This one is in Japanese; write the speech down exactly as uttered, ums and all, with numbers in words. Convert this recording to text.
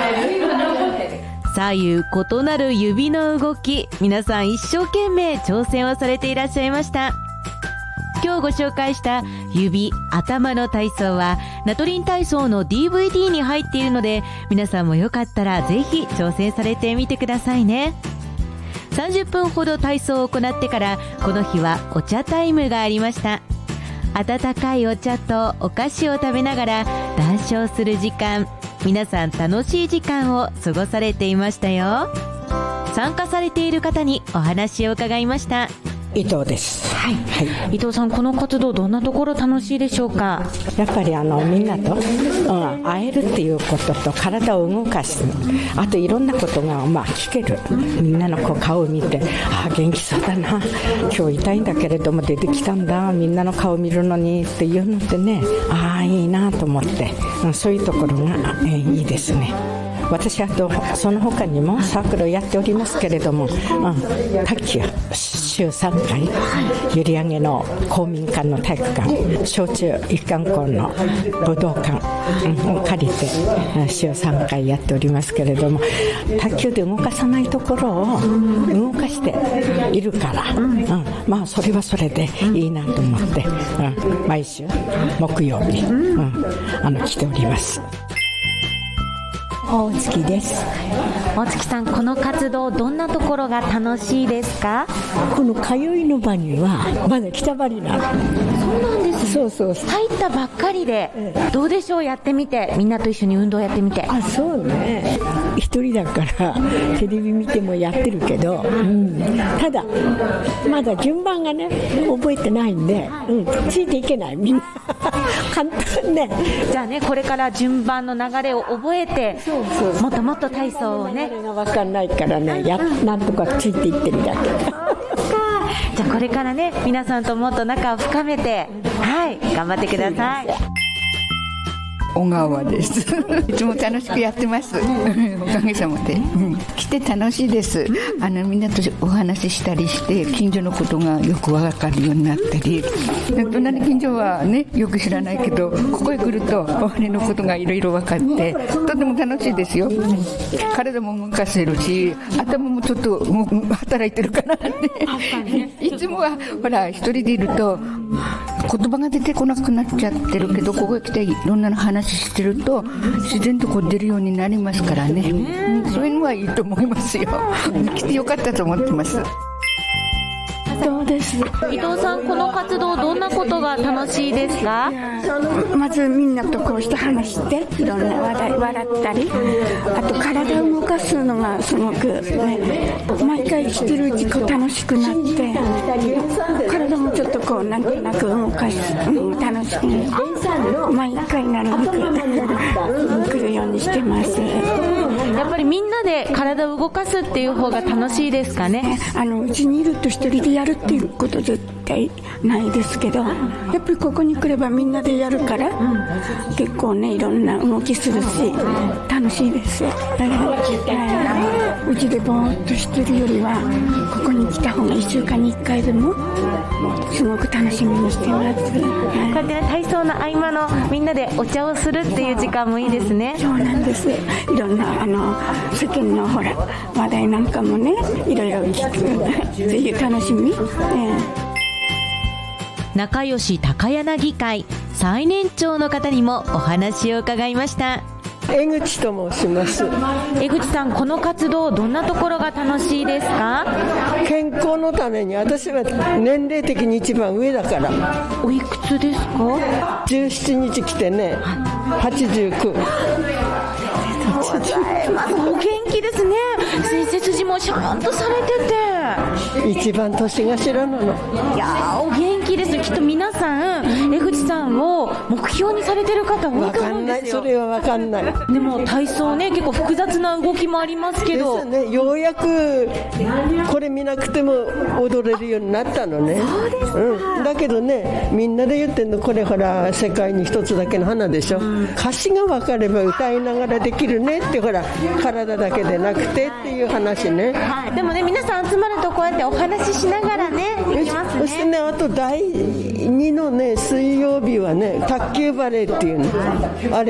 左右異なる指の動き、皆さん一生懸命挑戦をされていらっしゃいました。今日ご紹介した指、頭の体操はナトリン体操の ディーブイディー に入っているので、皆さんもよかったらぜひ挑戦されてみてくださいね。さんじゅっぷんほど体操を行ってから、この日はお茶タイムがありました。温かいお茶とお菓子を食べながら談笑する時間、皆さん楽しい時間を過ごされていましたよ。参加されている方にお話を伺いました。 伊藤です。 はい、はい、伊藤さん、この活動どんなところ楽しいでしょうか？ やっぱりあのみんなと、うん、会えるっていうことと体を動かす、あといろんなことが、まあ、聞ける、みんなのこう顔を見て、ああ元気そうだな、今日痛いんだけれども出てきたんだ、みんなの顔見るのにっていうのってね、ああいいなと思って、うん、そういうところが、えー、いいですね。私はとその他にもサークルをやっておりますけれども、うん、卓球週さんかい、閖上の公民館の体育館、小中一貫校の武道館、うん、を借りて週さんかいやっておりますけれども、卓球で動かさないところを動かしているから、うん、まあそれはそれでいいなと思って、うん、毎週木曜日、うん、あの来ております。 大月です。 大月さん、この活動どんなところが楽しいですか？ この通いの場にはまだ来たばりなの。 そうなんですね。 そうそうそう、 入ったばっかりで、どうでしょう、やってみて、みんなと一緒に運動やってみて。 あ、そうね、一人だからテレビ見てもやってるけど、うん、ただまだ順番がね覚えてないんで、うん、ついていけないみんな簡単ね。 じゃあね、これから順番の流れを覚えて、 そうそうそう、 もっともっと体操をね、 流れが分かんないからね、やなんとかついていってるだけ。 じゃあこれからね、皆さんともっと仲を深めて、はい、頑張ってください。 小川です。いつも楽しくやってます。おかげさまで、うん、来て楽しいです。あのみんなとお話ししたりして、近所のことがよくわかるようになったり、隣近所はねよく知らないけど、ここへ来るとお金のことがいろいろ分かって、とても楽しいですよ。体も動かせるし、頭もちょっと働いてるかなって。いつもはほら一人でいると言葉が出てこなくなっちゃってるけど、ここへ来ていろんなの話してると自然とこう出るようになりますからね、うん、そういうのはいいと思いますよ。来てよかったと思ってます。 どうです。 伊藤さん、この活動どんなことが楽しいですか？ まずみんなとこうして話して、いろんな話題笑ったり、あと体を動かすのがすごく、ね、毎回してるうちこう楽しくなって、体もちょっとこうなんとなく動かす、うん、楽しくなって、毎回なるべく来るようにしてます。 やっぱりみんなで体を動かすっていう方が楽しいですかね？ あのうちにいると一人でやるっていうこと絶対ないですけど、やっぱりここに来ればみんなでやるから、うん、結構ねいろんな動きするし楽しいですよ。うちでぼーっとしてるよりはここに来た方がいっしゅうかんにいっかいでもすごく楽しみにしてます。こうやって、ね、体操の合間のみんなでお茶をするっていう時間もいいですね。 そうなんです。いろんなあの世間のほら話題なんかもねいろいろ聞くぜひ楽しみ、えー、 仲良し高柳会最年長の方にもお話を伺いました。 江口と申します。 江口さん、この活動どんなところが楽しいですか？ 健康のために、私は年齢的に一番上だから。 おいくつですか？ じゅうしちにち来てね、はちじゅうきゅう。 お元気ですね。背筋もシャンとされてて、一番年頭なの。 いやお元気です。きっと皆さん江口さんを目標にされてる方多いと思うんですよ。 それは分かんない。 でも体操ね、結構複雑な動きもありますけどですね、ようやくこれ見なくても踊れるようになったのね。 そうですか、 うん、だけどね、みんなで言ってんの、これほら世界に一つだけの花でしょ、うん、歌詞が分かれば歌いながらできるねって、ほら体だけでなくてっていう話ね、 はい、でもね、皆さん集まるとこうやってお話ししながらねできますね。 そしてね、あとだいにのね水曜日はね、卓球バレーっていうの、あれ